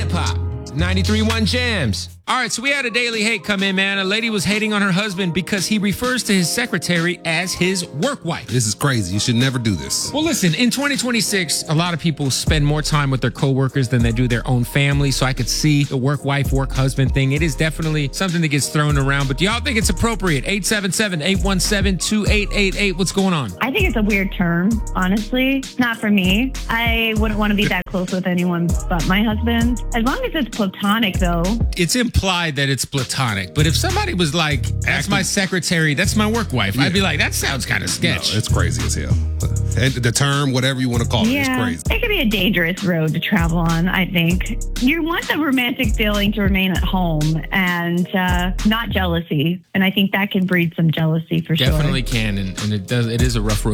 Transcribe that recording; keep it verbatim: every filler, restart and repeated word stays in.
hip hop. ninety-three point one Jams. All right, so we had a daily hate come in, man. A lady was hating on her husband because he refers to his secretary as his work wife. This is crazy. You should never do this. Well, listen, in twenty twenty-six, a lot of people spend more time with their coworkers than they do their own family. So I could see the work wife, work husband thing. It is definitely something that gets thrown around. But do y'all think it's appropriate? eight seven seven, eight one seven, two eight eight eight. What's going on? I think it's a weird term, honestly. Not for me. I wouldn't want to be that close with anyone but my husband. As long as it's platonic, though. It's implied that it's platonic. But if somebody was like, that's my secretary, that's my work wife, yeah. I'd be like, that sounds kind of sketch. No, it's crazy as hell. And the term, whatever you want to call it, yeah, is crazy. It could be a dangerous road to travel on, I think. You want the romantic feeling to remain at home and uh, not jealousy. And I think that can breed some jealousy for Definitely sure. Definitely can. And, and it does. It is a rough road.